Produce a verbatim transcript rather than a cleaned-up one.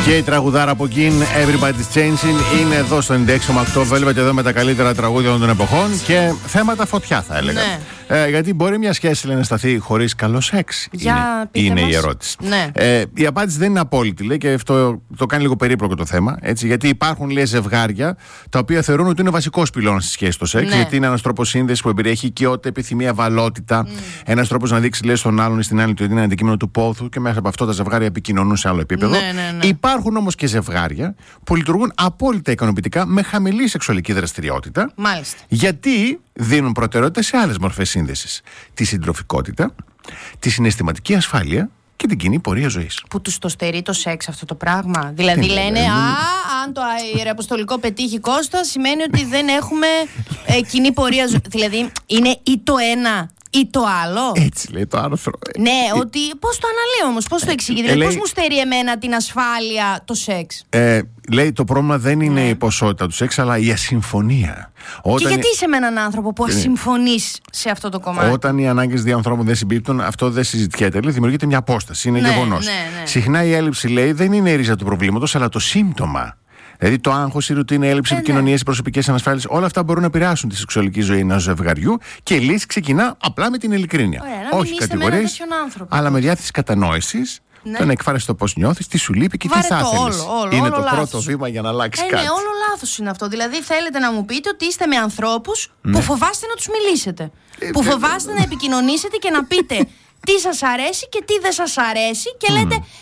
Και η τραγουδάρα από εκείν, Everybody's Changing, είναι εδώ στο ενενήντα έξι κόμμα οκτώ Velvet, εδώ με τα καλύτερα τραγούδια των εποχών και θέματα φωτιά, θα έλεγα. Ναι. Ε, γιατί μπορεί μια σχέση, λέει, να σταθεί χωρίς καλό σεξ. Για είναι είναι μας. η ερώτηση. Ναι. Ε, η απάντηση δεν είναι απόλυτη, λέει, και αυτό το κάνει λίγο περίπλοκο το θέμα. Έτσι, γιατί υπάρχουν, λέει, ζευγάρια τα οποία θεωρούν ότι είναι βασικός πυλώνας στη σχέση το σεξ. Ναι. Γιατί είναι ένας τρόπος σύνδεσης που εμπεριέχει οικειότητα, επιθυμία, βαλότητα. Mm. Ένας τρόπος να δείξει, λέει, στον άλλον ή στην άλλη ότι είναι αντικείμενο του πόθου και μέσα από αυτό τα ζευγάρια επικοινωνούν σε άλλο επίπεδο. Ναι, ναι, ναι. Υπάρχουν όμως και ζευγάρια που λειτουργούν απόλυτα ικανοποιητικά με χαμηλή σεξουαλική δραστηριότητα. Μάλιστα. Γιατί δίνουν προτεραιότητα σε άλλες μορφές σύνδεσης. Τη συντροφικότητα, τη συναισθηματική ασφάλεια και την κοινή πορεία ζωής. Που τους το στερεί το σεξ αυτό το πράγμα. Δηλαδή Τι λένε, λέει, α, αν το ιεραποστολικό πετύχει Κώστα, σημαίνει ότι δεν έχουμε ε, κοινή πορεία ζωής. Δηλαδή είναι ή το ένα ή το άλλο. Έτσι λέει το άρθρο. Ναι, ε, ότι πώς το αναλύω όμως, πώς το εξηγεί. Δηλαδή ε, πώς λέει, μου στερεί εμένα την ασφάλεια το σεξ. Ε, λέει το πρόβλημα δεν είναι Ναι. η ποσότητα του σεξ, αλλά η ασυμφωνία. Και Όταν, γιατί είσαι με έναν άνθρωπο που ασυμφωνείς σε αυτό το κομμάτι. όταν οι ανάγκες δύο ανθρώπων δεν συμπίπτουν, αυτό δεν συζητιέται. Λέει, δημιουργείται μια απόσταση. Είναι Ναι, γεγονός. ναι, ναι. Συχνά η έλλειψη, λέει, δεν είναι η ρίζα του προβλήματος, αλλά το σύμπτωμα. Δηλαδή το άγχος, η ρουτίνα, η έλλειψη Ε, επικοινωνίας, ναι. οι προσωπικές ανασφάλειες, όλα αυτά μπορούν να επηρεάσουν τη σεξουαλική ζωή ενός ζευγαριού και η λύση ξεκινά απλά με την ειλικρίνεια. Ωραία, να μην Όχι είστε με έναν κατηγορίες, τέτοιον άνθρωπο. αλλά με διάθεση κατανόησης. Ναι. Το να εκφράσει το πώς νιώθεις, τι σου λείπει και Βαρετό, τι θα ήθελες. όλο, όλο, Είναι όλο το λάθος. πρώτο βήμα για να αλλάξει Ε, κάτι. ναι, όλο λάθος είναι αυτό. Δηλαδή θέλετε να μου πείτε ότι είστε με ανθρώπους που φοβάστε να τους μιλήσετε. Ε, που βέβαια. φοβάστε να επικοινωνήσετε και να πείτε τι σας αρέσει και τι δεν σας αρέσει και λέτε